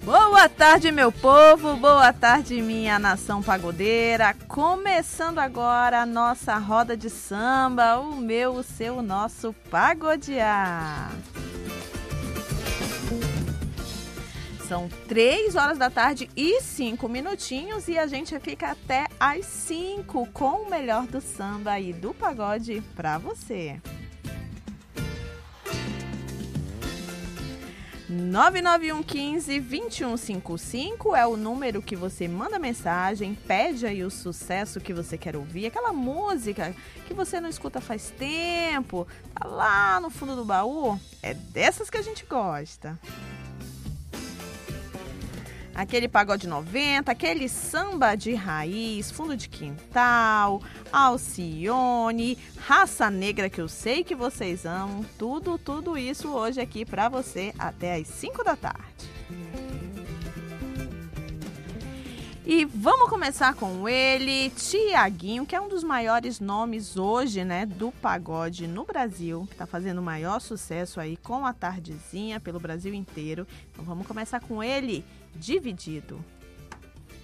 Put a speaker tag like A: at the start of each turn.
A: Boa tarde, meu povo, boa tarde, minha nação pagodeira. Começando agora a nossa roda de samba, o meu, o seu, o nosso Pagodear. São 3 horas da tarde e 5 minutinhos e a gente fica até às 5 com o melhor do samba e do pagode pra você. 99115-2155 é o número que você manda mensagem, pede aí o sucesso que você quer ouvir, aquela música que você não escuta faz tempo, tá lá no fundo do baú, é dessas que a gente gosta. Aquele pagode 90, aquele samba de raiz, fundo de quintal, Alcione, raça negra que eu sei que vocês amam, tudo isso hoje aqui pra você até às 5 da tarde. E vamos começar com ele, Tiaguinho, que é um dos maiores nomes hoje, né, do pagode no Brasil, que tá fazendo o maior sucesso aí com a Tardezinha pelo Brasil inteiro. Então vamos começar com ele, Dividido.